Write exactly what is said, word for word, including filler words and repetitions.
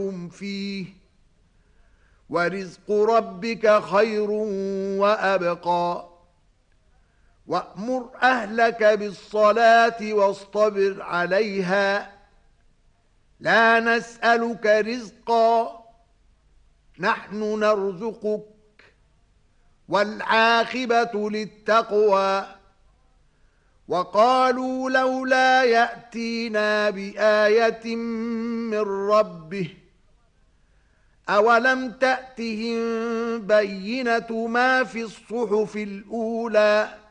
هم فيه ورزق ربك خير وأبقى وأمر أهلك بالصلاة واصطبر عليها لا نسألك رزقا نحن نرزقك والعاقبة للتقوى وقالوا لولا يأتينا بآية من ربه أولم تأتهم بينة ما في الصحف الأولى